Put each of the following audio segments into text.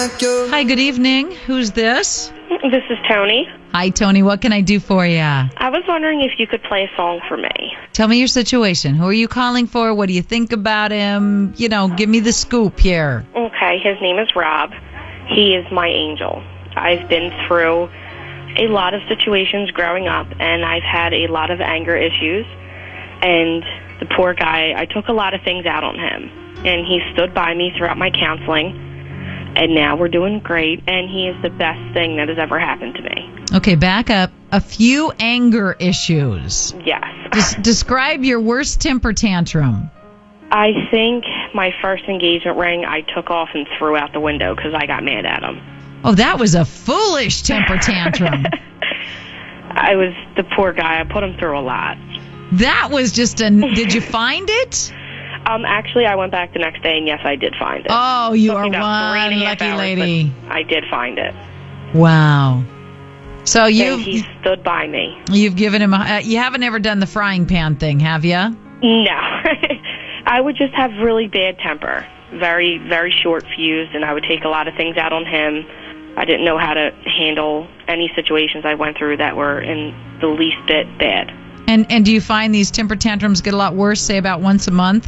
like you. Hi, good evening. Who's this? This is Tony. Hi, Tony. What can I do for you? I was wondering if you could play a song for me. Tell me your situation. Who are you calling for? What do you think about him? You know, give me the scoop here. Okay, his name is Rob. He is my angel. I've been through a lot of situations growing up, and I've had a lot of anger issues. And the poor guy, I took a lot of things out on him. And he stood by me throughout my counseling. And now we're doing great, and he is the best thing that has ever happened to me. Okay, back up. A few anger issues. Yes. Describe your worst temper tantrum. I think my first engagement ring I took off and threw out the window because I got mad at him. Oh, that was a foolish temper tantrum. I was the poor guy. I put him through a lot. That was just did you find it? Actually, I went back the next day, and yes, I did find it. Oh, you are Took me about one 3.5 lucky hours, lady. but I did find it. Wow. So And he stood by me. you've given him you haven't ever done the frying pan thing, have you? No. I would just have really bad temper. Very, very short fused, and I would take a lot of things out on him. I didn't know how to handle any situations I went through that were in the least bit bad. And do you find these temper tantrums get a lot worse, say about once a month?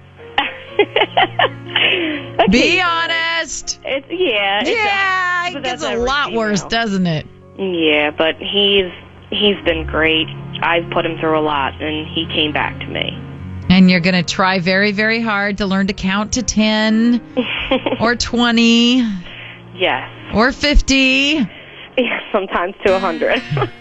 Be honest. It gets a lot worse, doesn't it? Yeah, but he's been great. I've put him through a lot, and he came back to me. And you're going to try very, very hard to learn to count to 10 or 20 Yes. or 50. Yeah, sometimes to 100.